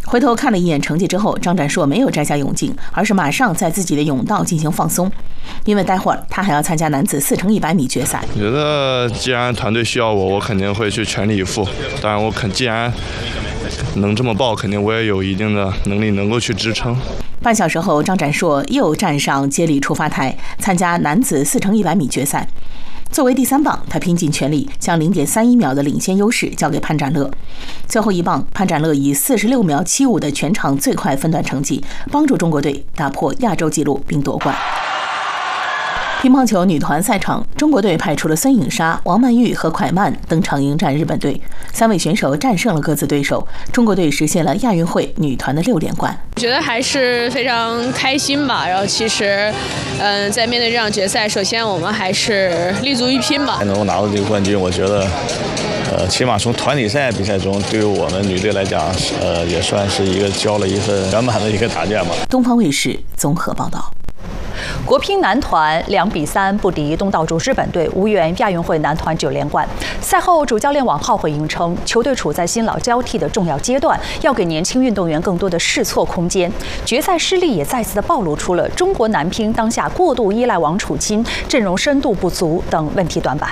回头看了一眼成绩之后，张展硕没有摘下泳镜，而是马上在自己的泳道进行放松，因为待会儿他还要参加男子4乘100米决赛。 我觉得既然团队需要我肯定会去全力以赴。当然，既然能这么报，肯定我也有一定的能力能够去支撑。 半小时后，张展硕又站上接力出发台，参加男子4乘100米决赛。作为第3棒，他拼尽全力将0.31秒的领先优势交给潘展乐。最后一棒，潘展乐以46秒75的全场最快分段成绩，帮助中国队打破亚洲纪录并夺冠。乒乓球女团赛场，中国队派出了孙颖莎、王曼玉和蒯曼登场迎战日本队，3位选手战胜了各自对手，中国队实现了亚运会女团的6连冠。 我觉得还是非常开心吧。然后其实，在面对这场决赛，首先我们还是立足于拼吧。 能够拿到这个冠军，我觉得，起码从团体赛比赛中，对于我们女队来讲，也算是一个交了一份圆满的一个答卷吧。 东方卫视综合报道。 国乒男团2比3不敌东道主日本队，无缘亚运会男团9连冠。赛后，主教练王浩回应称，球队处在新老交替的重要阶段，要给年轻运动员更多的试错空间。决赛失利也再次的暴露出了中国男乒当下过度依赖王楚钦、阵容深度不足等问题短板。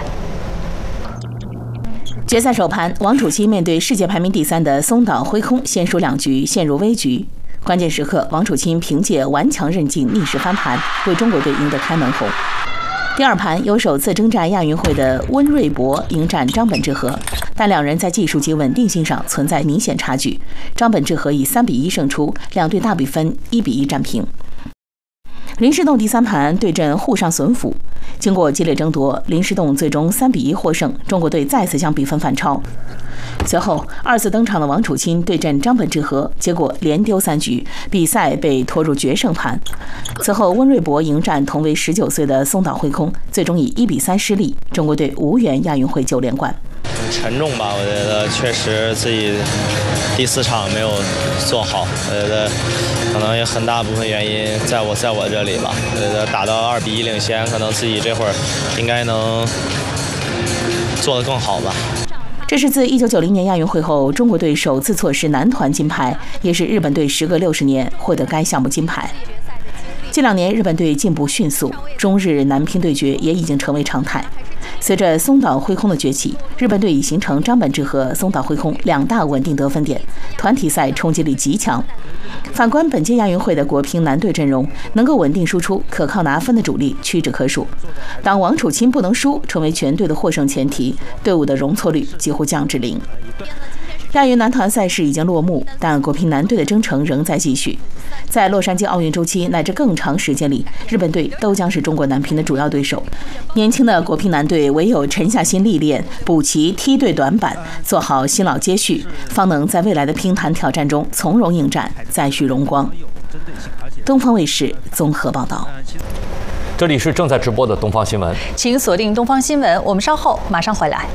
决赛首盘，王楚钦面对世界排名第3的松岛辉空，先输2局，陷入危局。关键时刻，王楚钦凭借顽强韧劲逆势翻盘，为中国队赢得开门红。第2盘，由首次征战亚运会的温瑞博迎战张本智和，但两人在技术及稳定性上存在明显差距。张本智和以3比1胜出，两队大比分1比1战平。林诗栋第3盘对阵沪上隼辅，经过激烈争夺，林诗栋最终3比1获胜，中国队再次将比分反超。随后2次登场的王楚钦对阵张本智和，结果连丢3局，比赛被拖入决胜盘。此后温瑞博迎战同为19岁的松岛辉空，最终以1比3失利，中国队无缘亚运会9连冠。 很沉重吧，我觉得确实自己第4场没有做好，我觉得可能有很大部分原因在我这里吧。我觉得打到2比1领先，可能自己这会儿应该能做得更好吧。 这是自1990年亚运会后，中国队首次错失男团金牌，也是日本队时隔60年获得该项目金牌。近2年，日本队进步迅速，中日男乒对决也已经成为常态。随着松岛辉空的崛起，日本队已形成张本智和、松岛辉空2大稳定得分点，团体赛冲击力极强。反观本届亚运会的国乒男队阵容，能够稳定输出、可靠拿分的主力屈指可数。当王楚钦不能输成为全队的获胜前提，队伍的容错率几乎降至0。亚运男团赛事已经落幕，但国乒男队的征程仍在继续。在洛杉矶奥运周期乃至更长时间里，日本队都将是中国男乒的主要对手。年轻的国乒男队唯有沉下心历练，补齐梯队短板，做好新老接续，方能在未来的乒坛挑战中从容应战，再续荣光。东方卫视综合报道。 这里是正在直播的东方新闻， 请锁定东方新闻，我们稍后马上回来。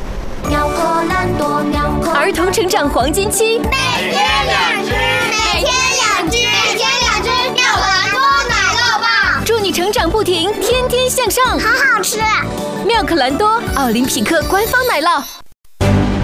儿童成长黄金期， 每天2只，每天2只，每天2只妙可蓝多奶酪棒， 祝你成长不停，天天向上， 好好吃。 妙可蓝多，奥林匹克官方奶酪。